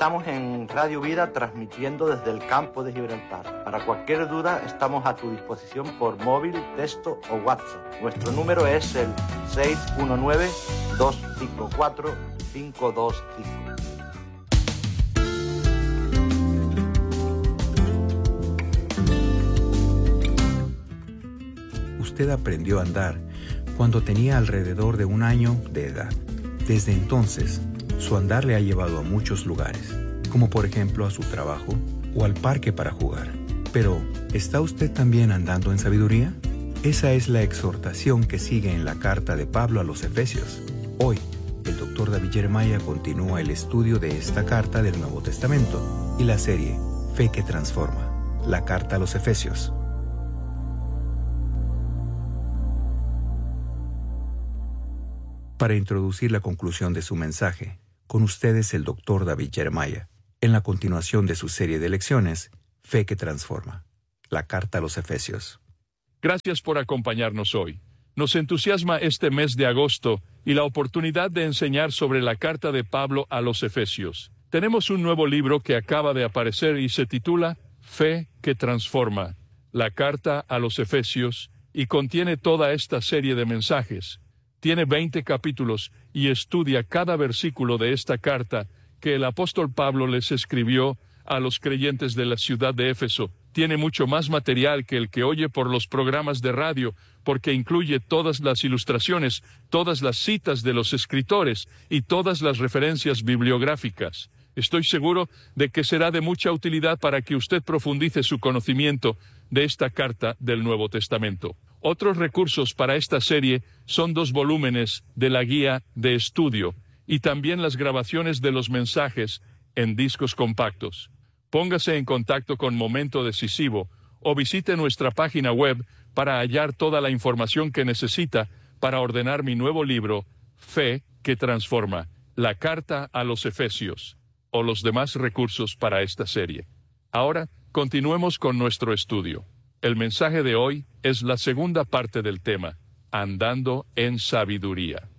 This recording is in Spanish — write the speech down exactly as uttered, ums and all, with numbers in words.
Estamos en Radio Vida transmitiendo desde el campo de Gibraltar. Para cualquier duda estamos a tu disposición por móvil, texto o WhatsApp. Nuestro número es el seis uno nueve, dos cinco cuatro, cinco dos cinco. Usted aprendió a andar cuando tenía alrededor de un año de edad. Desde entonces, su andar le ha llevado a muchos lugares, como por ejemplo a su trabajo o al parque para jugar. Pero, ¿está usted también andando en sabiduría? Esa es la exhortación que sigue en la carta de Pablo a los Efesios. Hoy, el doctor David Jeremiah continúa el estudio de esta carta del Nuevo Testamento y la serie Fe que Transforma, la carta a los Efesios. Para introducir la conclusión de su mensaje, con ustedes el doctor David Jeremiah, en la continuación de su serie de lecciones, Fe que Transforma, la carta a los Efesios. Gracias por acompañarnos hoy. Nos entusiasma este mes de agosto y la oportunidad de enseñar sobre la carta de Pablo a los Efesios. Tenemos un nuevo libro que acaba de aparecer y se titula Fe que Transforma, la carta a los Efesios, y contiene toda esta serie de mensajes. Tiene veinte capítulos y estudia cada versículo de esta carta que el apóstol Pablo les escribió a los creyentes de la ciudad de Éfeso. Tiene mucho más material que el que oye por los programas de radio, porque incluye todas las ilustraciones, todas las citas de los escritores y todas las referencias bibliográficas. Estoy seguro de que será de mucha utilidad para que usted profundice su conocimiento de esta carta del Nuevo Testamento. Otros recursos para esta serie son dos volúmenes de la guía de estudio y también las grabaciones de los mensajes en discos compactos. Póngase en contacto con Momento Decisivo o visite nuestra página web para hallar toda la información que necesita para ordenar mi nuevo libro, Fe que Transforma, la carta a los Efesios, o los demás recursos para esta serie. Ahora, continuemos con nuestro estudio. El mensaje de hoy es la segunda parte del tema, Andando en Sabiduría.